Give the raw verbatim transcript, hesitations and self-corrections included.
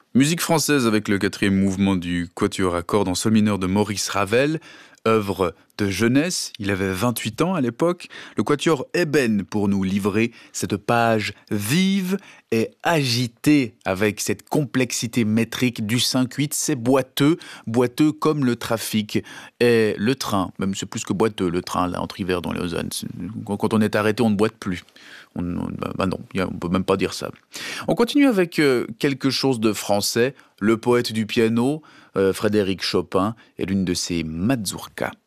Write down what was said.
Musique française avec le quatrième mouvement du quatuor à cordes en sol mineur de Maurice Ravel, œuvre de jeunesse, il avait vingt-huit ans à l'époque. Le quatuor ébène pour nous livrer cette page vive et agitée avec cette complexité métrique du cinq huit. C'est boiteux, boiteux comme le trafic et le train. Même c'est plus que boiteux le train là entre Yverdon et Lausanne. Quand on est arrêté, on ne boite plus. On, on, bah non, on peut même pas dire ça. On continue avec euh, quelque chose de français. Le poète du piano, euh, Frédéric Chopin, et l'une de ses mazurkas.